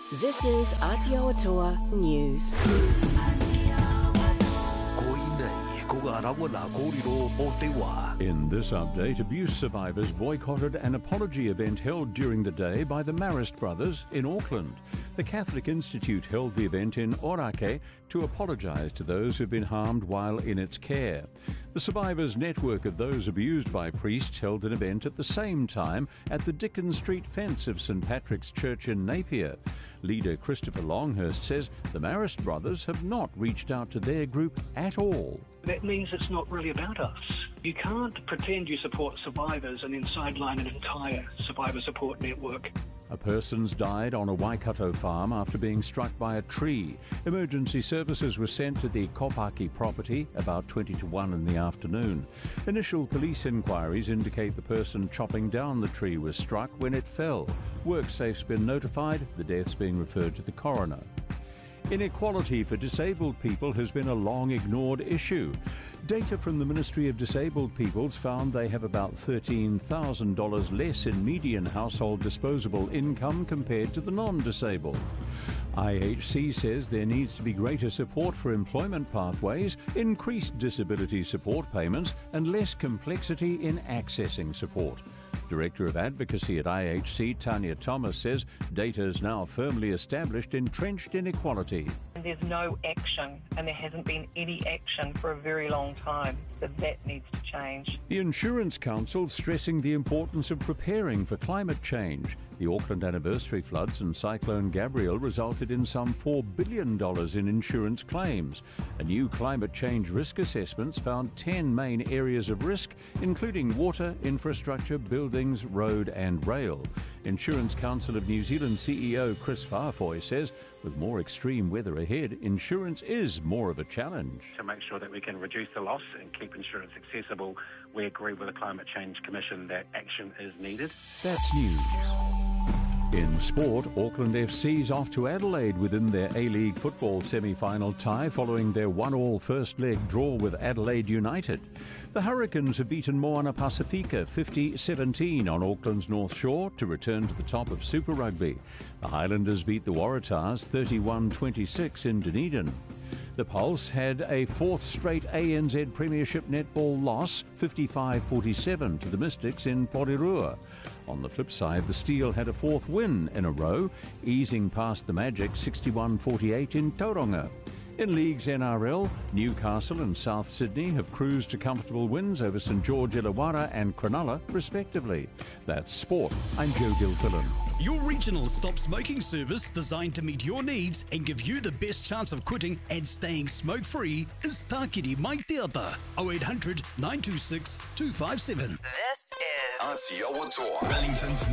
This is Aotearoa News. In this update, abuse survivors boycotted an apology event held during the day by the Marist brothers in Auckland. The Catholic Institute held the event in Orake to apologise to those who've been harmed while in its care. The Survivors Network of those abused by priests held an event at the same time at the Dickens Street fence of St Patrick's Church in Napier. Leader Christopher Longhurst says the Marist brothers have not reached out to their group at all. That means it's not really about us. You can't pretend you support survivors and then sideline an entire survivor support network. A person's died on a Waikato farm after being struck by a tree. Emergency services were sent to the Kopaki property about 20 to 1 in the afternoon. Initial police inquiries indicate the person chopping down the tree was struck when it fell. WorkSafe's been notified, the death's being referred to the coroner. Inequality for disabled people has been a long ignored issue. Data from the Ministry of Disabled Peoples found they have about $13,000 less in median household disposable income compared to the non-disabled. IHC says there needs to be greater support for employment pathways, increased disability support payments and less complexity in accessing support. Director of Advocacy at IHC, Tanya Thomas, says data is now firmly established entrenched inequality. There's no action, and there hasn't been any action for a very long time, so that needs to change. The Insurance Council stressing the importance of preparing for climate change. The Auckland anniversary floods and Cyclone Gabrielle resulted in some $4 billion in insurance claims. A new climate change risk assessments found 10 main areas of risk, including water, infrastructure, buildings, road and rail. Insurance Council of New Zealand CEO Chris Farfoy says with more extreme weather ahead, insurance is more of a challenge. To make sure that we can reduce the loss and keep insurance accessible, we agree with the Climate Change Commission that action is needed. That's news. In sport, Auckland FC's off to Adelaide within their A-League football semi-final tie following their 1-1 first leg draw with Adelaide United. The Hurricanes have beaten Moana Pacifica 50-17 on Auckland's North Shore to return to the top of Super Rugby. The Highlanders beat the Waratahs 31-26 in Dunedin. The Pulse had a fourth straight ANZ Premiership netball loss, 55-47 to the Mystics in Porirua. On the flip side, the Steel had a fourth win in a row, easing past the Magic 61-48 in Tauranga. In League's NRL, Newcastle and South Sydney have cruised to comfortable wins over St George Illawarra and Cronulla, respectively. That's sport. I'm Joe Gilfillan. Your regional stop smoking service designed to meet your needs and give you the best chance of quitting and staying smoke-free is Tākiri Mai Teata, 0800 926 257. This is Aotearoa, Wellington's